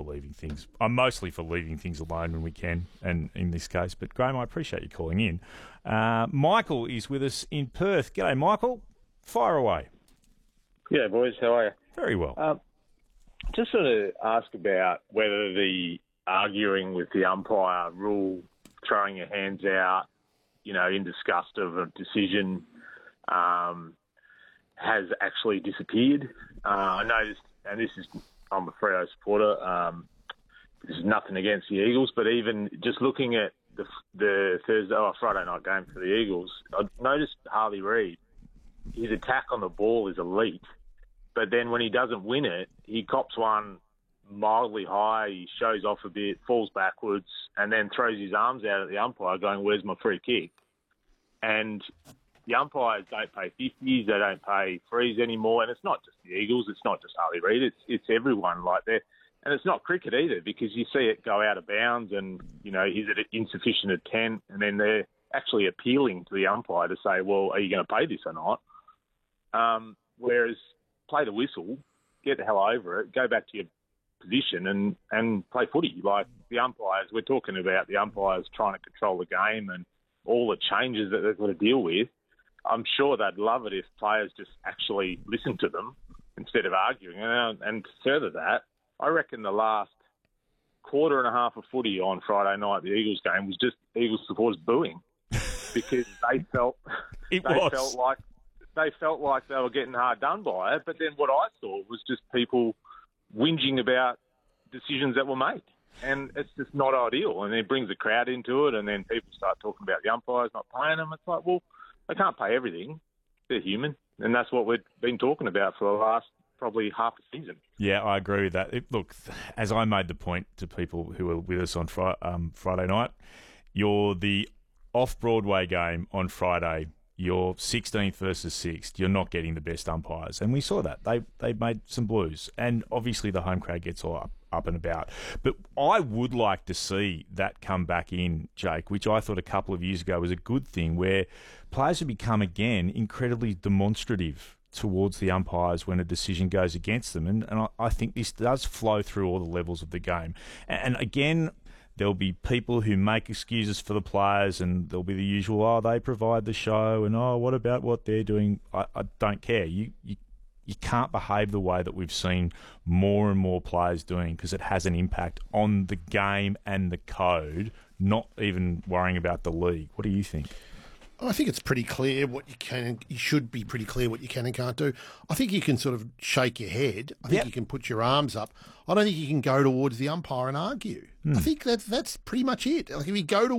leaving things. I'm mostly for leaving things alone when we can, and in this case. But Graham, I appreciate you calling in. Michael is with us in Perth. G'day, Michael. Fire away. Yeah, boys, how are you? Very well. Just sort of ask about whether the arguing with the umpire rule, throwing your hands out, in disgust of a decision, has actually disappeared. I noticed, and I'm a Freo supporter, this is nothing against the Eagles, but even just looking at the Friday night game for the Eagles, I noticed Harley Reid, his attack on the ball is elite, but then when he doesn't win it, he cops one mildly high, he shows off a bit, falls backwards, and then throws his arms out at the umpire going, "Where's my free kick?" And the umpires don't pay 50s, they don't pay threes anymore, and it's not just the Eagles, it's not just Harley Reid, it's everyone like that. And it's not cricket either, because you see it go out of bounds and, is it insufficient intent? And then they're actually appealing to the umpire to say, well, are you going to pay this or not? Whereas play the whistle, get the hell over it, go back to your position and play footy. Like the umpires, we're talking about the umpires trying to control the game and all the changes that they've got to deal with. I'm sure they'd love it if players just actually listen to them instead of arguing. And further that, I reckon the last quarter and a half of footy on Friday night, the Eagles game, was just Eagles supporters booing because they felt like they were getting hard done by it. But then what I saw was just people whinging about decisions that were made. And it's just not ideal. And it brings the crowd into it, and then people start talking about the umpires not paying them. It's like, well, they can't pay everything. They're human. And that's what we've been talking about for the last probably half a season. Yeah, I agree with that. Look, as I made the point to people who were with us on Friday night, you're the off-Broadway game on Friday. You're 16th versus 6th. You're not getting the best umpires. And we saw that. They made some blues. And obviously the home crowd gets all up and about. But I would like to see that come back in, Jake, which I thought a couple of years ago was a good thing, where players have become, again, incredibly demonstrative towards the umpires when a decision goes against them. And I think this does flow through all the levels of the game. And again, there'll be people who make excuses for the players, and there'll be the usual, they provide the show, and what about what they're doing? I don't care. You can't behave the way that we've seen more and more players doing, because it has an impact on the game and the code, not even worrying about the league. What do you think? I think it's pretty clear you should be pretty clear what you can and can't do. I think you can sort of shake your head. I think you can put your arms up. I don't think you can go towards the umpire and argue. I think that's pretty much it. Like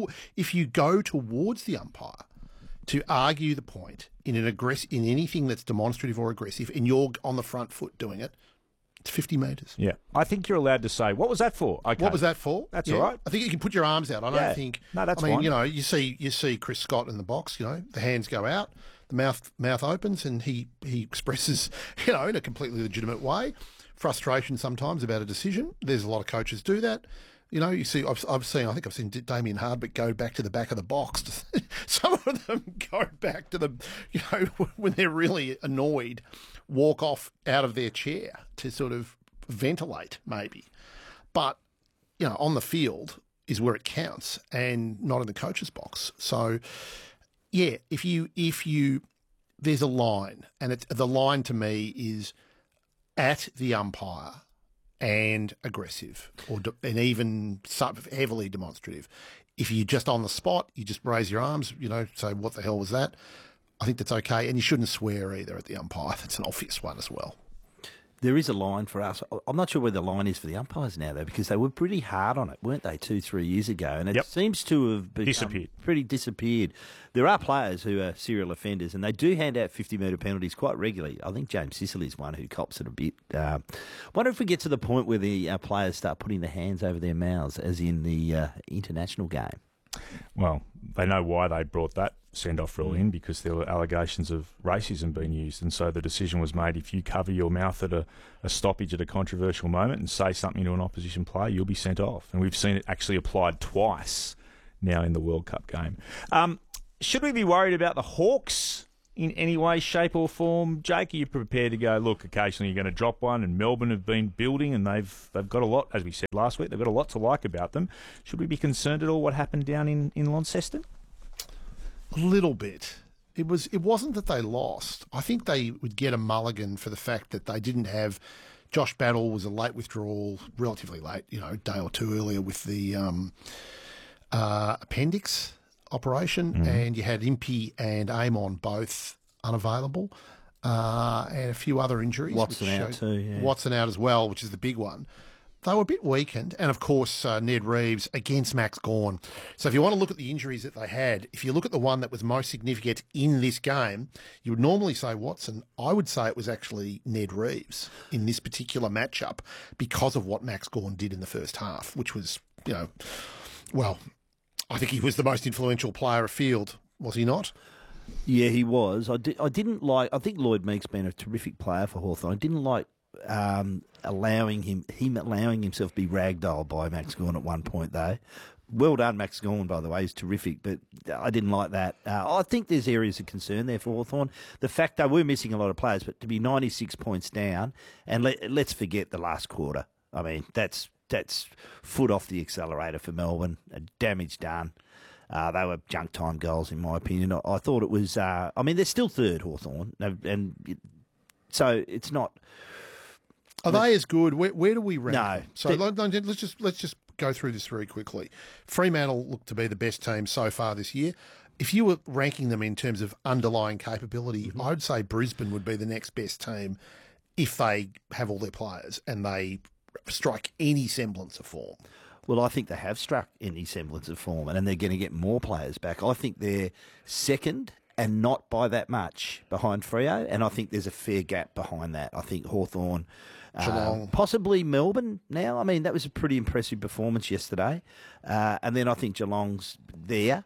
if you go towards the umpire to argue the point in anything that's demonstrative or aggressive, and you're on the front foot doing it, it's 50 metres. Yeah. I think you're allowed to say, what was that for? Okay. What was that for? That's all right. I think you can put your arms out. I don't think... No, that's fine. fine. You see Chris Scott in the box, the hands go out, the mouth opens, and he expresses, in a completely legitimate way, frustration sometimes about a decision. There's a lot of coaches do that. You see, I've seen Damien Hardwick go back to the back of the box. Some of them go back to the, when they're really annoyed, walk off out of their chair to sort of ventilate, maybe. But, on the field is where it counts, and not in the coach's box. So, yeah, if you, there's a line, and the line to me is at the umpire and aggressive, and even heavily demonstrative. If you're just on the spot, you just raise your arms, say, what the hell was that? I think that's okay. And you shouldn't swear either at the umpire. That's an obvious one as well. There is a line for us. I'm not sure where the line is for the umpires now, though, because they were pretty hard on it, weren't they, 2-3 years ago? And it seems to have disappeared. There are players who are serial offenders, and they do hand out 50-metre penalties quite regularly. I think James Sicily's one who cops it a bit. Wonder if we get to the point where the players start putting their hands over their mouths, as in the international game. Well, they know why they brought that send-off rule in, because there were allegations of racism being used, and so the decision was made, if you cover your mouth at a stoppage at a controversial moment and say something to an opposition player, you'll be sent off. And we've seen it actually applied twice now in the World Cup game. Should we be worried about the Hawks in any way, shape or form? Jake, are you prepared to go, look, occasionally you're going to drop one, and Melbourne have been building and they've got a lot, as we said last week, they've got a lot to like about them. Should we be concerned at all what happened down in Launceston? A little bit. It wasn't that they lost. I think they would get a mulligan for the fact that they didn't have... Josh Battle was a late withdrawal, relatively late, a day or two earlier with the appendix operation, and you had Impey and Amon both unavailable, and a few other injuries. Watson out too, yeah. Watson out as well, which is the big one. They were a bit weakened, and of course Ned Reeves against Max Gawn. So if you want to look at the injuries that they had, if you look at the one that was most significant in this game, you would normally say Watson. I would say it was actually Ned Reeves in this particular matchup because of what Max Gawn did in the first half, which was, well, I think he was the most influential player afield, was he not? Yeah, he was. I didn't like. I think Lloyd Meek's been a terrific player for Hawthorn. I didn't like allowing himself to be ragdolled by Max Gawn at one point, though. Well done, Max Gawn, by the way. He's terrific, but I didn't like that. I think there's areas of concern there for Hawthorn. The fact they were missing a lot of players, but to be 96 points down, and let's forget the last quarter. I mean, that's foot off the accelerator for Melbourne. Damage done. They were junk time goals, in my opinion. I thought it was... they're still third, Hawthorn, and so it's not... Are they as good? Where do we rank? No. So let's just go through this very quickly. Fremantle looked to be the best team so far this year. If you were ranking them in terms of underlying capability, I would say Brisbane would be the next best team if they have all their players and they strike any semblance of form. Well, I think they have struck any semblance of form, and they're going to get more players back. I think they're second, and not by that much, behind Freo, and I think there's a fair gap behind that. I think Hawthorn, Geelong, possibly Melbourne now. I mean, that was a pretty impressive performance yesterday. And then I think Geelong's there.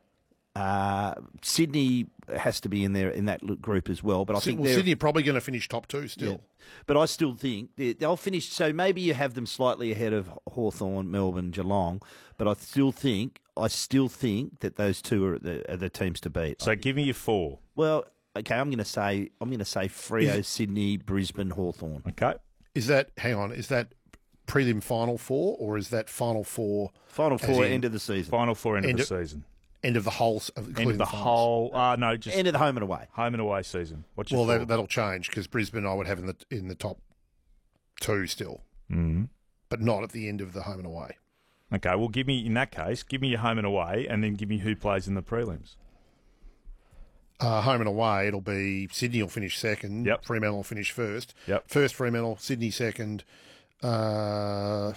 Sydney has to be in there in that group as well. But I think Sydney are probably going to finish top two still. Yeah. But I still think they'll finish. So maybe you have them slightly ahead of Hawthorn, Melbourne, Geelong. But I still think that those two are the teams to beat. So give me your four. Well, okay, I'm going to say Freo, Sydney, Brisbane, Hawthorn. Okay. Is that prelim final four, or is that final four? Final four, end of the season. Final four, end of the season. End of the whole, end of the whole. No, just end of the home and away. Home and away season. What's your well, that'll change because Brisbane I would have in the top two still, but not at the end of the home and away. Okay, well, give me your home and away, and then give me who plays in the prelims. Home and away, it'll be Sydney will finish second. Yep. Fremantle will finish first. Yep. First Fremantle, Sydney second. I'll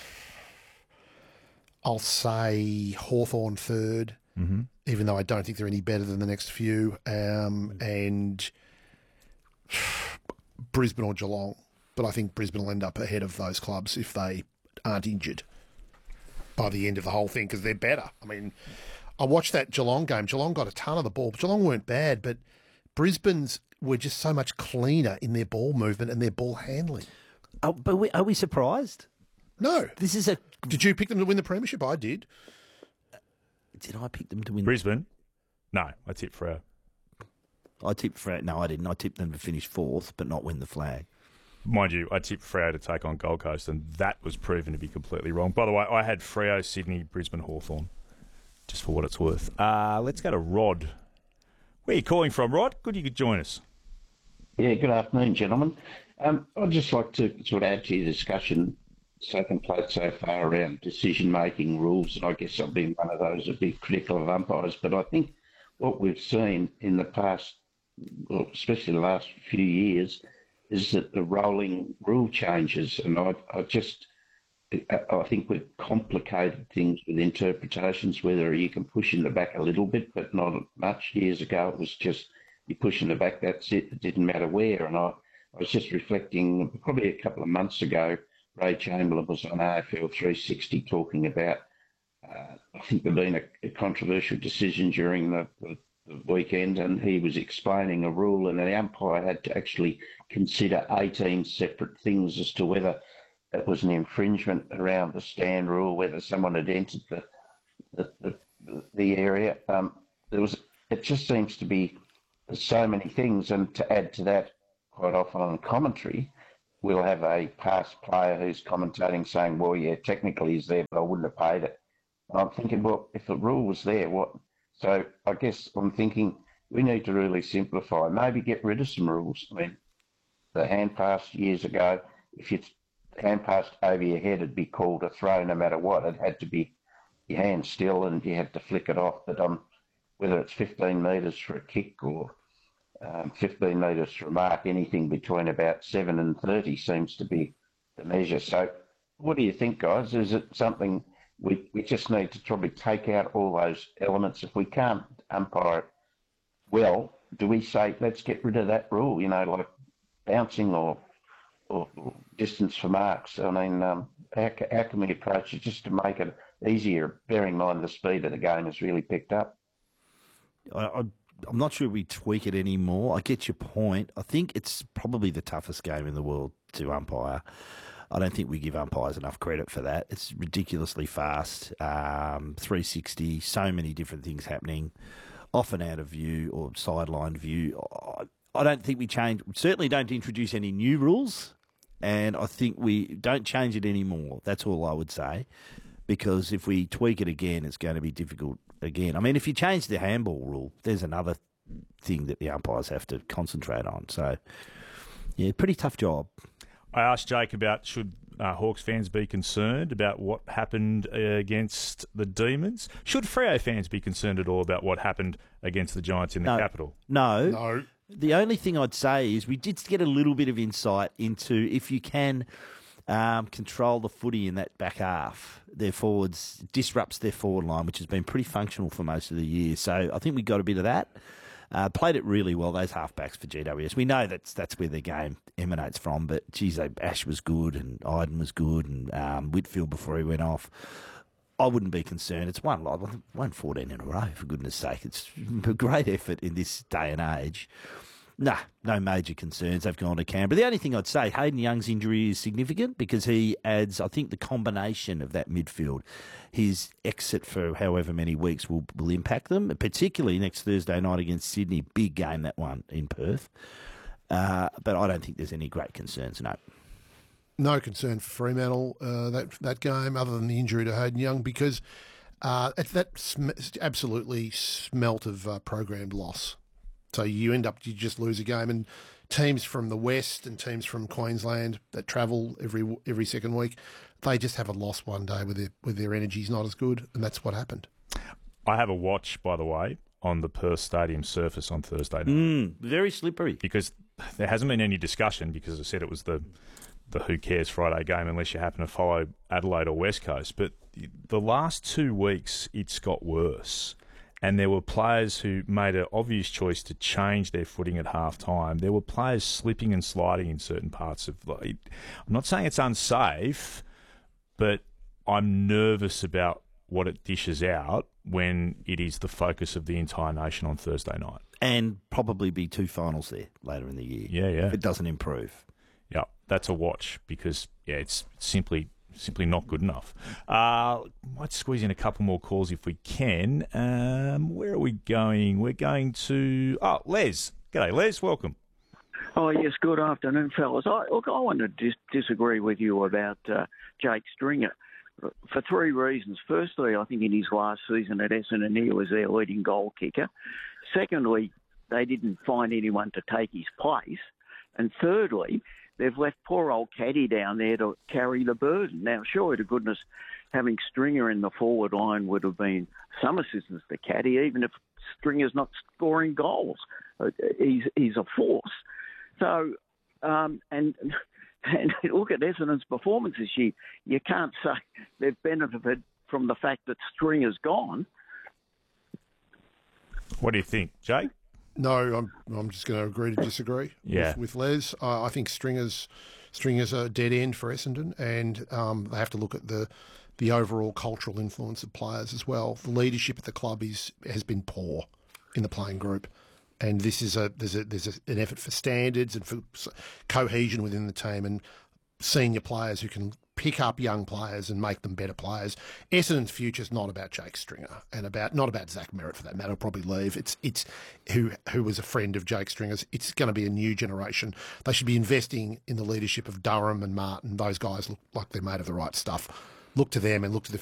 say Hawthorn third, even though I don't think they're any better than the next few. And Brisbane or Geelong. But I think Brisbane will end up ahead of those clubs if they aren't injured by the end of the whole thing because they're better. I mean, I watched that Geelong game. Geelong got a ton of the ball. Geelong weren't bad, but Brisbane's were just so much cleaner in their ball movement and their ball handling. Oh, but are we surprised? No. Did you pick them to win the premiership? I did. Did I pick them to win? Brisbane? No, I tipped Freo. I tipped Freo. No, I didn't. I tipped them to finish fourth, but not win the flag. Mind you, I tipped Freo to take on Gold Coast, and that was proven to be completely wrong. By the way, I had Freo, Sydney, Brisbane, Hawthorn, just for what it's worth. Let's go to Rod. Where are you calling from, Rod? Good you could join us. Yeah, good afternoon, gentlemen. I'd just like to sort of add to your discussion taken place so far around decision-making rules, and I guess I've been one of those that be critical of umpires, but I think what we've seen in the past, well, especially the last few years, is that the rolling rule changes, and I think we've complicated things with interpretations, whether you can push in the back a little bit, but not much. Years ago, it was just you push in the back, that's it. It didn't matter where. And I was just reflecting probably a couple of months ago, Ray Chamberlain was on AFL 360 talking about, I think there'd been a controversial decision during the weekend, and he was explaining a rule, and the umpire had to actually consider 18 separate things as to whether it was an infringement around the stand rule, whether someone had entered the area. It just seems to be there's so many things, and to add to that, quite often on commentary, we'll have a past player who's commentating saying, well, yeah, technically he's there, but I wouldn't have paid it. And I'm thinking, well, if the rule was there, what? So I guess I'm thinking we need to really simplify, maybe get rid of some rules. I mean, the hand pass years ago, if you hand passed over your head, it'd be called a throw no matter what. It had to be your hand still and you had to flick it off. But whether it's 15 metres for a kick or 15 metres for a mark, anything between about 7 and 30 seems to be the measure. So what do you think, guys? Is it something we just need to probably take out all those elements? If we can't umpire it well, do we say, let's get rid of that rule, like bouncing or distance for marks? I mean, how can we approach it just to make it easier, bearing in mind the speed of the game has really picked up? I'm not sure we tweak it anymore. I get your point. I think it's probably the toughest game in the world to umpire. I don't think we give umpires enough credit for that. It's ridiculously fast, 360, so many different things happening, often out of view or sideline view. I don't think we certainly don't introduce any new rules, and I think we don't change it anymore. That's all I would say, because if we tweak it again, it's going to be difficult again. I mean, if you change the handball rule, there's another thing that the umpires have to concentrate on. So, yeah, pretty tough job. I asked Jake about should Hawks fans be concerned about what happened against the Demons. Should Freo fans be concerned at all about what happened against the Giants in the capital? No. The only thing I'd say is we did get a little bit of insight into if you can control the footy in that back half, their forwards disrupts their forward line, which has been pretty functional for most of the year. So I think we got a bit of that. Played it really well, those halfbacks for GWS. We know that's where their game emanates from, but geez, Ash was good and Iden was good and Whitfield before he went off. I wouldn't be concerned. It's won 14 in a row, for goodness sake. It's a great effort in this day and age. No major concerns. They've gone to Canberra. The only thing I'd say, Hayden Young's injury is significant because he adds, I think, the combination of that midfield. His exit for however many weeks will impact them, particularly next Thursday night against Sydney. Big game, that one, in Perth. But I don't think there's any great concerns, no. No concern for Fremantle, that game, other than the injury to Hayden Young, because that absolutely smelt of programmed loss. So you just lose a game, and teams from the West and teams from Queensland that travel every second week, they just have a loss one day with their energy's not as good, and that's what happened. I have a watch, by the way, on the Perth Stadium surface on Thursday night. Very slippery. Because there hasn't been any discussion, because as I said, it was the who cares Friday game unless you happen to follow Adelaide or West Coast. But the last 2 weeks, it's got worse. And there were players who made an obvious choice to change their footing at half-time. There were players slipping and sliding in certain parts of... I'm not saying it's unsafe, but I'm nervous about what it dishes out when it is the focus of the entire nation on Thursday night. And probably be 2 finals there later in the year. Yeah. If it doesn't improve. Yeah, that's a watch because, it's simply not good enough. Might squeeze in a couple more calls if we can. Where are we going? We're going to... Les. G'day, Les. Welcome. Oh, yes. Good afternoon, fellas. I want to disagree with you about Jake Stringer for 3 reasons. Firstly, I think in his last season at Essendon, he was their leading goal kicker. Secondly, they didn't find anyone to take his place. And thirdly, they've left poor old Caddy down there to carry the burden. Now, surely to goodness, having Stringer in the forward line would have been some assistance to Caddy, even if Stringer's not scoring goals. He's a force. So, and look at Essendon's performance this year. You can't say they've benefited from the fact that Stringer's gone. What do you think, Jake? No, I'm just going to agree to disagree with Les. I think Stringer's a dead end for Essendon, and they have to look at the overall cultural influence of players as well. The leadership at the club has been poor in the playing group, and there's an effort for standards and for cohesion within the team and senior players who can pick up young players and make them better players. Essendon's future is not about Jake Stringer and not about Zach Merritt for that matter. He'll probably leave. It's who was a friend of Jake Stringer's. It's going to be a new generation. They should be investing in the leadership of Durham and Martin. Those guys look like they're made of the right stuff. Look to them and look to the